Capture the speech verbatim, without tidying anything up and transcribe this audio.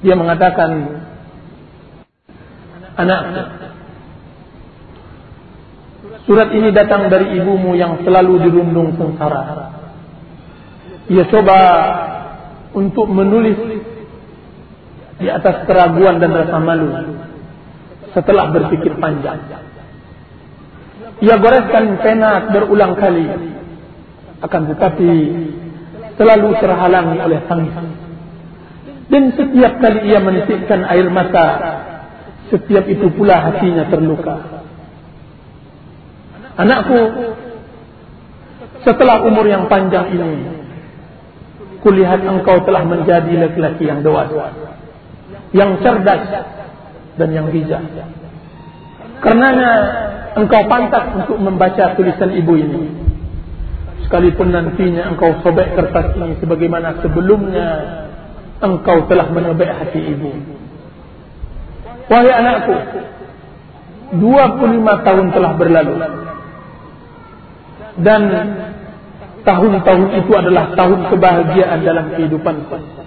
Dia mengatakan, "Anakku, surat ini datang dari ibumu yang selalu dirundung sengsara. Ia coba untuk menulis di atas keraguan dan rasa malu. Setelah berpikir panjang, ia goreskan pena berulang kali, akan tetapi selalu terhalangi oleh tangis. Dan setiap kali ia menitikkan air mata, setiap itu pula hatinya terluka. Anakku, setelah umur yang panjang ini, kulihat engkau telah menjadi laki-laki yang dewasa, yang cerdas dan yang bijak. Karenanya engkau pantas untuk membaca tulisan ibu ini, sekalipun nantinya engkau sobek kertas ini sebagaimana sebelumnya engkau telah menobek hati ibu. Wahai anakku, dua puluh lima tahun telah berlalu, dan tahun-tahun itu adalah tahun kebahagiaan dalam kehidupanku.